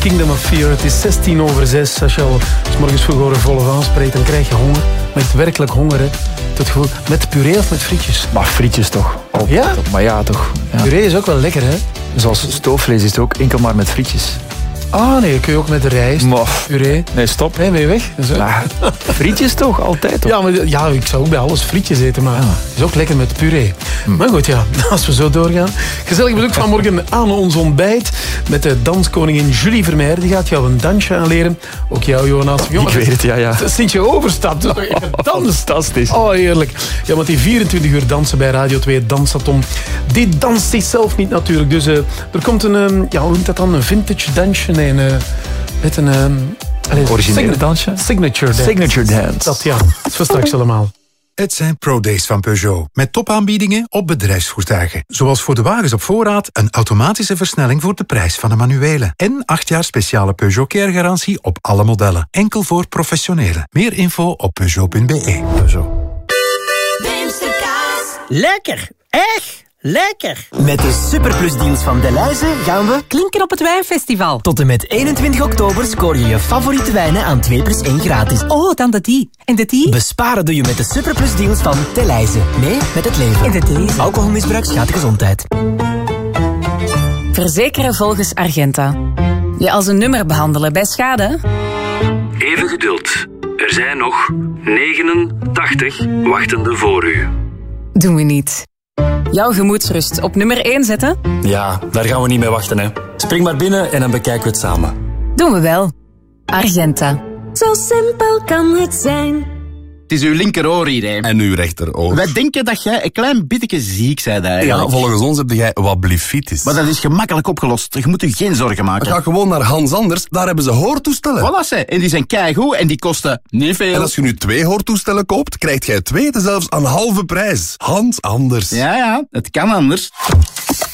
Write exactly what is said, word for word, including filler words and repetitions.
Kingdom of Fear. Het is zestien over zes. Als je al 's morgens vroeg over volle vaan spreekt, dan krijg je honger. Maar echt werkelijk honger, hè. Het gevoel, met puree of met frietjes? Maar frietjes toch? Altijd. Ja? Maar ja, toch. Ja. Puree is ook wel lekker, hè? Zoals stoofvlees is het ook enkel maar met frietjes. Ah, nee, kun je ook met rijst, Maar, puree. nee, stop. Nee, ben je weg? Zo. Maar, frietjes toch? Altijd toch? Ja, maar, ja, ik zou ook bij alles frietjes eten, maar het is ook lekker met puree. Hm. Maar goed, ja, als we zo doorgaan. Gezellig bezoek vanmorgen aan ons ontbijt met de danskoningin Julie Vermeer. Die gaat jou een dansje aanleren. Ook jou, Jonas. Jongens, ik weet het, ja, ja. Sinds je overstapt, dus nog even dansen. Fantastisch. Oh, heerlijk. Ja, want die vierentwintig uur dansen bij Radio twee Dansathon, die danst zichzelf niet natuurlijk. Dus uh, er komt een, um, ja, hoe noemt dat dan? Een vintage dansje? Nee, een, uh, met een... Um, allez, originele sign- dansje? Signature dance. Signature dance. Dat, ja. Dat is voor straks allemaal. Het zijn Pro-Days van Peugeot, met topaanbiedingen op bedrijfsvoertuigen. Zoals voor de wagens op voorraad een automatische versnelling voor de prijs van de manuele. En acht jaar speciale Peugeot Care-garantie op alle modellen. Enkel voor professionelen. Meer info op peugeot punt b e. Peugeot. Lekker, echt lekker. Met de superplusdeals van Delhaize gaan we klinken op het wijnfestival. tot en met eenentwintig oktober scoor je je favoriete wijnen aan twee plus één gratis. Oh, dan de die. En de die? Besparen doe je met de superplusdeals van Delhaize. Mee met het leven. En de deze. Alcoholmisbruik schaadt gezondheid. Verzekeren volgens Argenta. Je als een nummer behandelen bij schade? Even geduld. Er zijn nog negenentachtig wachtende voor u. Doen we niet. Jouw gemoedsrust op nummer één zetten? Ja, daar gaan we niet mee wachten, hè. Spring maar binnen en dan bekijken we het samen. Doen we wel. Argenta. Zo simpel kan het zijn. Het is uw linkeroor hier, hè. En uw rechteroor. Wij denken dat jij een klein beetje ziek bent eigenlijk. Ja, volgens ons heb jij wat blefitis. Maar dat is gemakkelijk opgelost. Je moet je geen zorgen maken. Ga gewoon naar Hans Anders, daar hebben ze hoortoestellen. Voilà, ze. En die zijn keigoed en die kosten niet veel. En als je nu twee hoortoestellen koopt, krijgt jij twee zelfs aan halve prijs. Hans Anders. Ja, ja, het kan anders.